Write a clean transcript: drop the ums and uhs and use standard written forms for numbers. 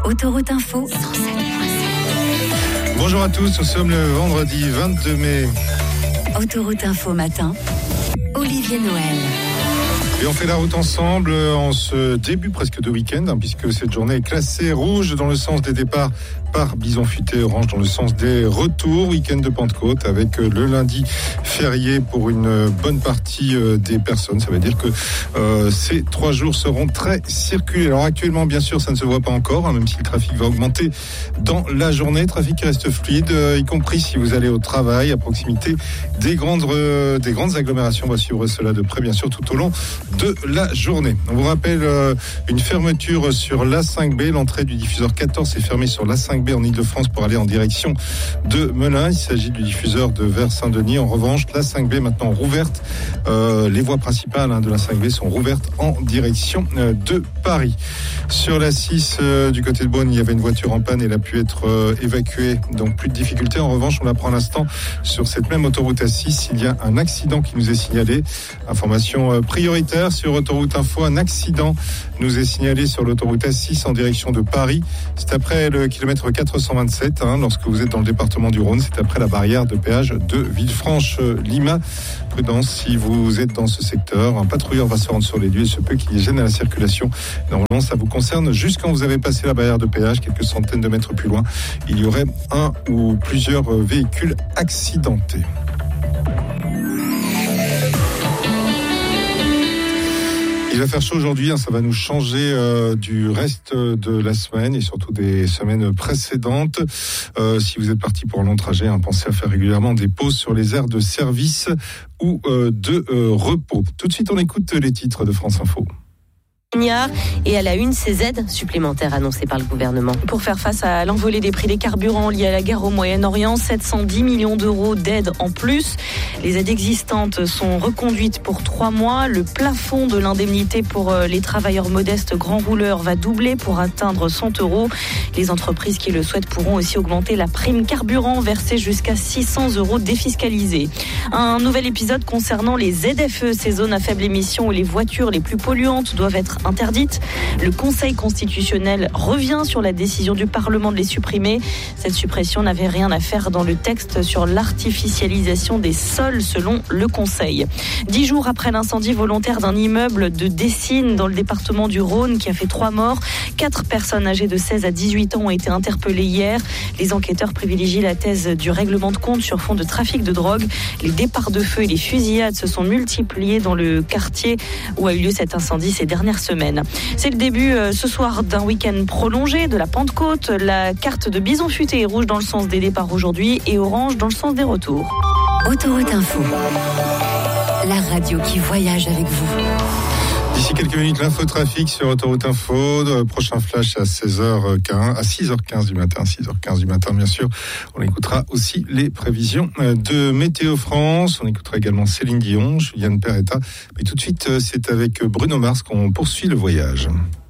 Autoroute Info 107.7. Bonjour à tous, nous sommes le vendredi 22 mai. Autoroute Info matin, Olivier Noël. Et on fait la route ensemble en ce début presque de week-end, puisque cette journée est classée rouge dans le sens des départs par Bison Futé, orange dans le sens des retours. Week-end de Pentecôte avec le lundi férié pour une bonne partie des personnes. Ça veut dire que ces 3 jours seront très circulés. Alors actuellement, bien sûr, ça ne se voit pas encore, même si le trafic va augmenter dans la journée. Trafic qui reste fluide, y compris si vous allez au travail, à proximité des grandes agglomérations. On va suivre cela de près, bien sûr, tout au long de la journée. On vous rappelle une fermeture sur l'A5B. L'entrée du diffuseur 14 est fermée sur l'A5B en Ile-de-France pour aller en direction de Melun. Il s'agit du diffuseur de Vers-Saint-Denis. En revanche, l'A5B maintenant rouverte. Les voies principales de l'A5B sont rouvertes en direction de Paris. Sur la 6 du côté de Beaune, il y avait une voiture en panne. Elle a pu être évacuée, donc plus de difficultés. En revanche, on apprend à l'instant sur cette même autoroute A6, il y a un accident qui nous est signalé. Information prioritaire sur Autoroute Info. Un accident nous est signalé sur l'autoroute A6 en direction de Paris. C'est après le kilomètre 427, lorsque vous êtes dans le département du Rhône. C'est après la barrière de péage de Villefranche-Lima. Prudence si vous êtes dans ce secteur. Un patrouilleur va se rendre sur les lieux. Il se peut qu'il y ait gêne à la circulation. Normalement, ça vous concerne juste quand vous avez passé la barrière de péage, quelques centaines de mètres plus loin. Il y aurait un ou plusieurs véhicules accidentés. Il va faire chaud aujourd'hui, ça va nous changer du reste de la semaine et surtout des semaines précédentes. Si vous êtes parti pour un long trajet, pensez à faire régulièrement des pauses sur les aires de service ou de repos. Tout de suite, on écoute les titres de France Info. Et à la une, ces aides supplémentaires annoncées par le gouvernement. Pour faire face à l'envolée des prix des carburants liés à la guerre au Moyen-Orient, 710 millions d'euros d'aides en plus. Les aides existantes sont reconduites pour 3 mois. Le plafond de l'indemnité pour les travailleurs modestes grands rouleurs va doubler pour atteindre 100 euros. Les entreprises qui le souhaitent pourront aussi augmenter la prime carburant versée jusqu'à 600 euros défiscalisés. Un nouvel épisode concernant les ZFE, ces zones à faible émission où les voitures les plus polluantes doivent être interdites. Le Conseil constitutionnel revient sur la décision du Parlement de les supprimer. Cette suppression n'avait rien à faire dans le texte sur l'artificialisation des sols, selon le Conseil. 10 jours après l'incendie volontaire d'un immeuble de Dessines dans le département du Rhône qui a fait 3 morts, 4 personnes âgées de 16 à 18 ans ont été interpellées hier. Les enquêteurs privilégient la thèse du règlement de compte sur fond de trafic de drogue. Les départs de feu et les fusillades se sont multipliés dans le quartier où a eu lieu cet incendie ces dernières semaines. C'est le début ce soir d'un week-end prolongé de la Pentecôte. La carte de Bison Futé est rouge dans le sens des départs aujourd'hui et orange dans le sens des retours. Autoroute Info, la radio qui voyage avec vous. D'ici quelques minutes, l'infotrafic sur Autoroute Info. Prochain flash à 6h15 du matin. 6h15 du matin, bien sûr. On écoutera aussi les prévisions de Météo France. On écoutera également Céline Dion, Juliane Perretta. Mais tout de suite, c'est avec Bruno Mars qu'on poursuit le voyage.